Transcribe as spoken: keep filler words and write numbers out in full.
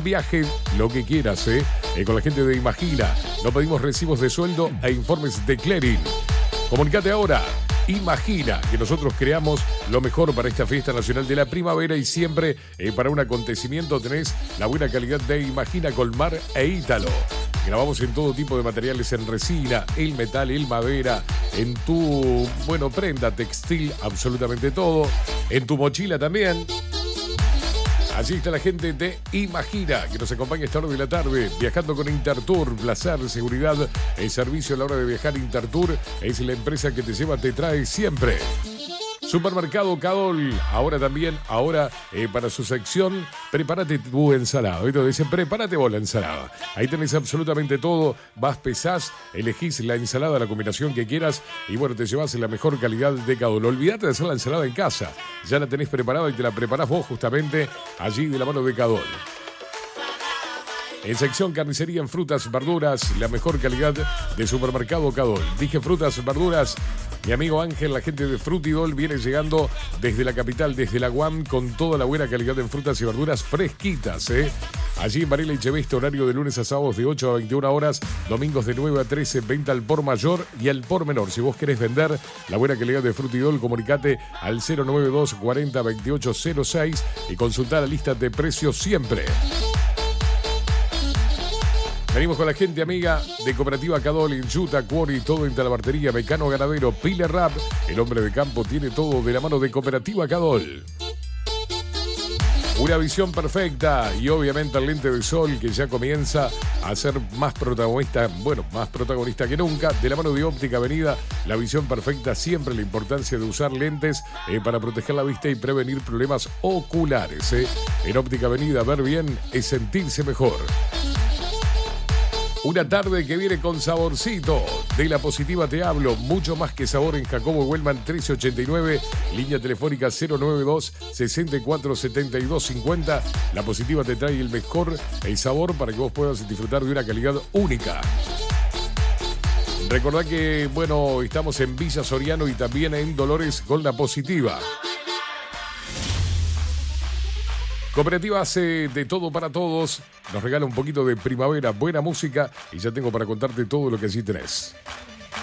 viaje, lo que quieras, ¿eh? Eh, con la gente de Imagina. No pedimos recibos de sueldo e informes de clearing. Comunicate ahora. Imagina que nosotros creamos lo mejor para esta fiesta nacional de la primavera y siempre eh, para un acontecimiento tenés la buena calidad de Imagina Colmar e Ítalo. Grabamos en todo tipo de materiales, en resina, el metal, el madera, en tu, bueno, prenda, textil, absolutamente todo. En tu mochila también. Allí está la gente de Imagina, que nos acompaña esta hora de la tarde, viajando con Intertour, placer, seguridad, el servicio a la hora de viajar. Intertour es la empresa que te lleva, te trae siempre. Supermercado Cadol, ahora también, ahora eh, para su sección, prepárate tu ensalada. Ahorita dicen, prepárate vos la ensalada. Ahí tenés absolutamente todo, vas, pesás, elegís la ensalada, la combinación que quieras y bueno, te llevas la mejor calidad de Cadol. Olvídate de hacer la ensalada en casa, ya la tenés preparada y te la preparás vos justamente allí de la mano de Cadol. En sección carnicería, en frutas, verduras, la mejor calidad de Supermercado Cadol. Dije frutas, verduras. Mi amigo Ángel, la gente de Frutidol, viene llegando desde la capital, desde la U A M, con toda la buena calidad en frutas y verduras fresquitas, ¿eh? Allí en Varela y Echeveste, horario de lunes a sábados de ocho a veintiuna horas, domingos de nueve a trece, venta al por mayor y al por menor. Si vos querés vender la buena calidad de Frutidol, comunicate al cero noventa y dos cuarenta veintiocho cero seis y consulta la lista de precios siempre. Venimos con la gente amiga de Cooperativa Cadol, en Yuta, Quarry, todo en Talabartería, Mecano Ganadero, Pile Rap. El hombre de campo tiene todo de la mano de Cooperativa Cadol. Una visión perfecta y obviamente el lente de sol que ya comienza a ser más protagonista, bueno, más protagonista que nunca, de la mano de Óptica Avenida. La visión perfecta, siempre la importancia de usar lentes eh, para proteger la vista y prevenir problemas oculares. Eh. En Óptica Avenida, ver bien es sentirse mejor. Una tarde que viene con saborcito. De La Positiva te hablo. Mucho más que sabor en Jacobo Wellman trece ochenta y nueve. Línea telefónica cero noventa y dos sesenta y cuatro setenta y dos cincuenta. La Positiva te trae el mejor el sabor para que vos puedas disfrutar de una calidad única. Recordá que, bueno, estamos en Villa Soriano y también en Dolores con La Positiva. Cooperativa hace de todo para todos, nos regala un poquito de primavera, buena música y ya tengo para contarte todo lo que allí tenés.